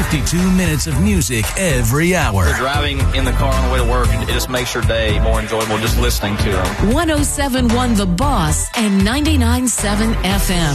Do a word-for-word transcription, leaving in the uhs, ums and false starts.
fifty-two minutes of music every hour. We're driving in the car on the way to work, and it just makes your day more enjoyable just listening to them. one oh seven point one The Boss and ninety-nine point seven F M.